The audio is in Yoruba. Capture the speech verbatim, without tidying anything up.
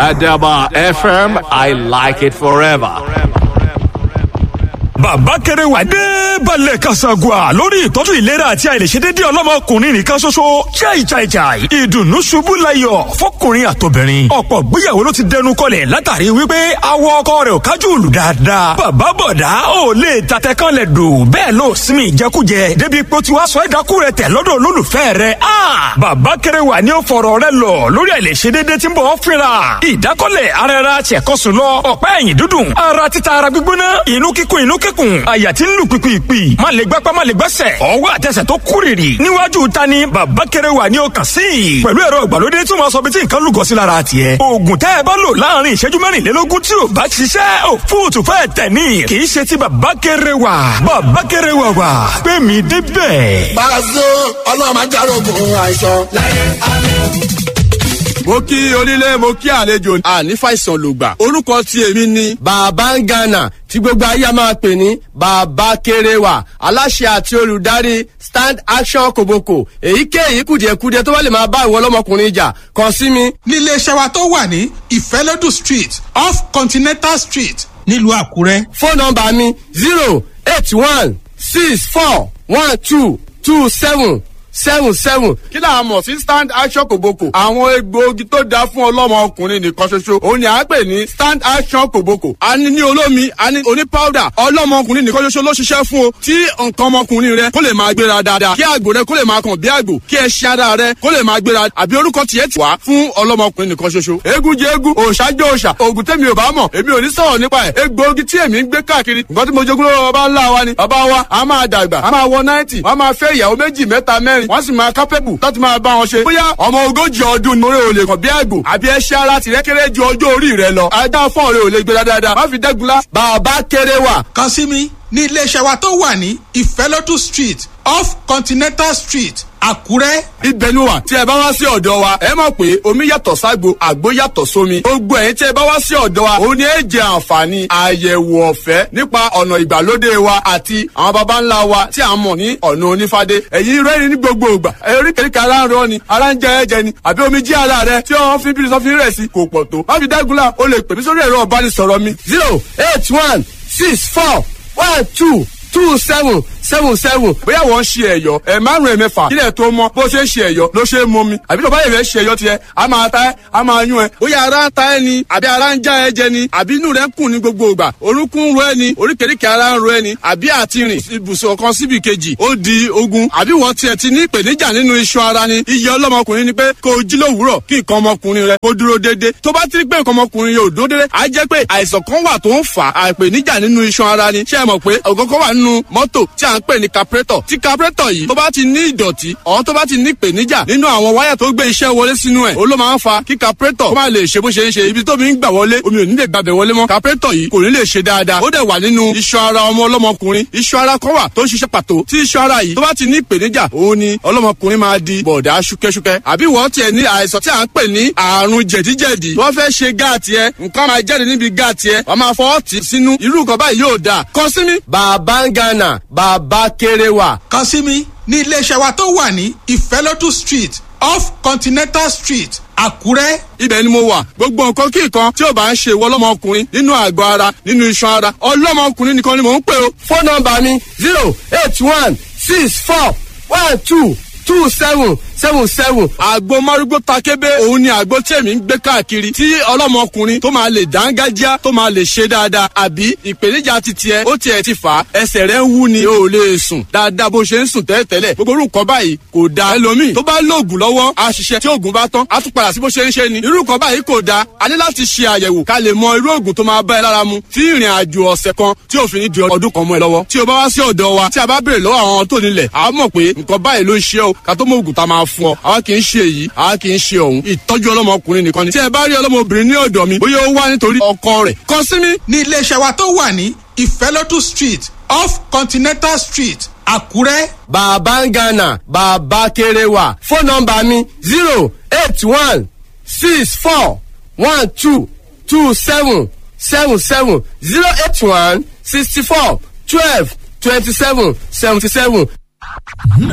Adaba F M, I like it forever. Bàbá Kẹrẹwà dé balẹ̀ kasagua lórí ìtọ́jú ìlera àti àìlèṣedéédé ọlọ́mọkùnrin nìkan ṣoṣo. Chai chai chai ìdùnnú ṣubú layọ̀ fọkùnrin àtobìnrin. Ọ̀pọ̀ gbéyàwó ló ti dẹnu kọlẹ̀ látàrí wípé awọ ọkọ rẹ̀ ò kájú ìlú dáadáa. Bàbá bọ̀dá ò lè tatẹ kan lẹ̀ dò bẹ́ẹ̀ ló sinmi ìjẹkújẹ débi pé ó ti wá sọ ẹ̀dákú rẹ̀ tẹ̀ lọ́dọ̀ olólùfẹ́ rẹ̀. Bàbá Kẹrẹwà ni ó fọ̀rọ̀ rẹ̀ lọ lórí àìlèṣedéédé tí ń bọ̀ fínra. Ìdákọ́lẹ̀ ara ẹra ṣẹ̀kọ́sùn lọ ọ̀pá ẹ̀yìn dúdùn ara títa ara gbígbóná inú kíkún inú kíkún àyà tí ń lù pìpìpì má lè gbápá má lè gbẹ́sẹ̀ ọwọ́ àtẹsẹ̀ tó kúrìrì níwájú ta ni Bàbá Kẹrẹwà ni ó kàn sí pẹ̀lú ẹ̀rọ ìgbàlódé tí wọ́n sọ bí tí nǹkan lúgọ sí lára tiẹ̀. Oògùn tẹ́ ẹ bá lò láàrin ìṣẹ́jú mẹ́rìnlélógún tí ò bá ṣiṣẹ́ ò fóòtù fẹ́ tẹ̀ ní kì í ṣe ti Bàbá Kẹrẹwà. Bàbá Kẹrẹwà wà pé mi débẹ̀. Bàzó ọlọ́run máa járógun àìsàn láyé àlọ́. Mo kí onílé mo kí àlejò àní fàìsàn lògbà. Orúkọ tí èmi ni Babangana tí gbogbo ayé a máa pè ní Bàbá Kẹrẹwà, aláṣẹ àti olùdarí Stand Action Koboko. Èyíkéyìí kùdìẹ̀kudiẹ tó bá lè máa bá ìwọ ọlọ́mọkùnrin jà kàn sí mi. Nílé iṣẹ́ wa tó wà ní Ìfẹ́lódù Street off Continental Street nílùú Àkúrẹ́. Fóònù nọ́mbà mi zero eight one six four one two two seven seven seven. Kí là á mọ̀ sí Stand Action Koboko? Àwọn egbòogi tó dáa fún ọlọ́mọ ọkùnrin nìkan ṣoṣo. Òun ni à ń pè ní Stand Action Koboko. A ní ní olómi, a ní oní powder. Ọlọ́mọ ọkùnrin nìkan ṣoṣo ló ṣiṣẹ́ fún o. Tí nǹkan ọmọkùnrin rẹ kó lè máa gbéra dáadáa. Kí àgbò rẹ kó lè máa kàn bí àgbò. Kí ẹṣin ara rẹ kó lè máa gbéra. Àbí orúkọ tiẹ̀ ti wá fún ọlọ́mọ ọkùnrin nìkan ṣoṣo. Eégún jẹ́ eégún, òòṣà jẹ́ òòṣà. Òògùn tẹ́mi ò bá mọ̀, èmi ò ní sọ̀rọ̀ nípa ẹ̀. Egbòogi tí èmi ń gbé káàkiri. Nǹkan tí mo jogún lọ́wọ́ bàbá ńlá wa ni. Bàbá wa a máa dàgbà, a máa wọ náìtì, wọ́n máa fẹ́ ìyàwó méjì mẹ́ta mẹ́rin, wọ́n sì máa kápẹ́bù láti máa bá wọn ṣe. Bóyá ọmọ ogójì ọdún ni orí olè kàn bí àgbò àbí ẹṣin ara tìrẹ kéré ju ọjọ́ orí rẹ lọ. Ajá fọ́ọ̀n rẹ ò lè gbéra dáadáa. Má fi dẹ́gunlá. Bàbá Kẹrẹwà. Kàn sí mi ní iléeṣẹ́ wa tó wà ní Ìfẹ́lódù Street off Continental Street Àkúrẹ́. Ibẹ̀ ni wà. Tí ẹ bá wá sí ọ̀dọ̀ wa, ẹ mọ̀ pé omi yàtọ̀ ságbo, àgbo yàtọ̀ sómi. Gbogbo ẹ̀yin tí ẹ bá wá sí ọ̀dọ̀ wa, òun ni ẹ jẹ àǹfààní àyẹ̀wò ọ̀fẹ́ nípa ọ̀nà ìgbàlódé wa àti àwọn baba ńlá wa tí a mọ̀ ní ọ̀nà onífádé. Ẹ̀yin rẹ́rìn ní gbogbo ìgbà. Eríkèéríkèé ara ń rọ ni, ara ń jẹ ẹ̀jẹ̀ ni, àbí omi jí ara rẹ tí wọ́n fi bírí sọ́fin rẹ̀ sí kò pọ̀ tó. Má fi dágunlá, o lè pè mí sórí ẹ̀rọ ìbánisọ̀rọ̀ mi. zero eight one six four one two two seven seven seven. Bóyá wọ́n ń ṣe ẹ̀yọ́ ẹ̀ márùn-ún ẹ̀mẹ́fà kílẹ̀ tó mọ́ bó ṣe ń ṣe ẹ̀yọ́ ló ṣe é mọ́ mi. Àbí tó bá yẹ̀ fẹ́ ṣe ẹ̀yọ́ tiẹ̀ a máa ta ẹ́ a máa yún ẹ. Bóyá ara ń ta ẹ ni àbí ara ń já ẹ jẹ ni àbí inú rẹ ń kùn ní gbogbo ìgbà. Orúnkún ń ro ẹ ni oríkèéríkèé ara ń ro ẹ ni àbí àti rìn ibùsùn kan síbi kejì ó di ogun. Àbí wọ́n tiẹ̀ ti ní ìpèníjà nínú iṣan ara ni. Iye ọlọ́mọkùnrin ni pé kó o jí lówùúrọ̀ kí nǹkan ọmọkùnrin rẹ kó dúró déédéé. Tó bá ti rí pé nǹkan ọmọkùnrin yóò dúró déédéé á jẹ́ pé àìsàn kan wà tó ń fà á ìpèníjà nínú iṣan ara ni. Ṣé ẹ mọ̀ pé ọ̀gọ́gọ́ wà nínú mọ́tò tí à ń pè ní carburetor tí carburetor yìí tó bá ti ní ìdọ̀tí ọ̀hún tó bá ti ní ìpèníjà nínú àwọn wáyà tó gbé iṣẹ́ wọlé sínú ẹ̀ ó ló máa ń fa kí carburetor kó má lè ṣe bó ṣe ń ṣe ibi tó mi ń gbà wọlé omi ò ní lè gbàbẹ̀ wọlé mọ́ carburetor yìí kò ní lè ṣe dáadáa ó dẹ̀ wà nínú iṣan ara ọmọ ọlọ́mọkùnrin iṣan ara kan wà tó ń ṣiṣẹ́ pàtó tí iṣan ara yìí tó bá ti ní ìpèníjà òun ni ọlọ́mọkùnrin máa di bọ̀dá ṣúkẹ́ṣúkẹ́ àbí wọ́n tiẹ̀ ní àìsàn tí à ń pè ní àrùn jẹ̀díjẹ̀dí wọ́n fẹ́ ṣe gáàtì ẹ nǹkan máa jáde níbi gáàtì ẹ wọ́n máa fọwọ́ tì sínú irú nǹkan báyìí yóò dáa kàn sí mi. Babangana Bàbá Kẹrẹwà. Kàn sí mi ní iléeṣẹ́ wa tó wà ní Ìfẹ́lódù Street off Continental Street Àkúrẹ́. Ibẹ̀ ni mo wà. Gbogbo nǹkan kí nǹkan tí ò bá ń ṣe ìwọ ọlọ́mọkùnrin nínú àgọ́ ara nínú iṣan ara ọlọ́mọkùnrin nìkan ni mò ń pè o. Fóònù nọ́mbà mi zero eight one six four one two two seven seven seven. Àgbo márúgbó takébé òun ni àgbo tí èmi ń gbé káàkiri tí ọlọ́mọkùnrin tó máa lè dángájá tó máa lè ṣe dáadáa àbí ìpèníjà ti tiẹ̀ ó tiẹ̀ ti fà á ẹsẹ̀ rẹ̀ ń wú ni o ò lè sùn dáadáa bó ṣe ń sùn tẹ́lẹ̀tẹ́lẹ̀ gbogbo irú nǹkan báyìí kò dáa ẹlòmíì tó bá lóògùn lọ́wọ́ á ṣiṣẹ́ tí oògùn bá tán á tún padà sí bó ṣe ń ṣe ni irú nǹkan báyìí kò dáa a ní láti ṣe àyẹ̀wò ká lè mọ irú oògùn tó máa bá ẹ lára mu tí ìrìn àjò ọ̀sẹ̀ kan tí ò fi ní di ọdún kan mọ́ ẹ lọ́wọ́ tí o bá wá sí ọ̀dọ̀ wa tí a bá béèrè lọ́wọ́ àwọn tó nílẹ̀ a mọ̀ pé nǹkan báyìí ló ń ṣe o ká tó mọ oògùn tá a máa fún ọ àwa kì í ṣe èyí àwa kì í ṣe ọ̀hún ìtọ́jú ọlọ́mọkùnrin nìkan ni tí ẹ bá rí ọlọ́mọbìnrin ní ọ̀dọ̀ mi bóyá ó wá nítorí ọkọ rẹ̀ kàn sí mi. ní iléeṣẹ́ wa tó wà ní Ìfẹ́lódù Street off Continental Street Àkúrẹ́. Babangana Bàbá Kẹrẹwà fóònù nọ́mbà mi zero eight one six four one two two seven seven seven zero eight one sixty four twelve twenty seven seventy seven.